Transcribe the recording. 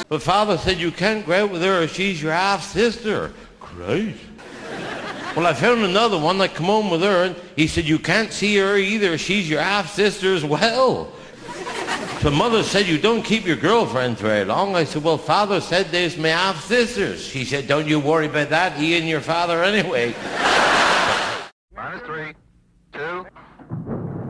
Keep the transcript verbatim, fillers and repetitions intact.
But father said you can't go out with her, she's your half-sister. Christ. Well, I found another one that come home with her, and he said you can't see her either, she's your half-sister as well. So mother said you don't keep your girlfriends very long. I said, well, father said there's my half-sisters. She said, don't you worry about that, he and your father anyway.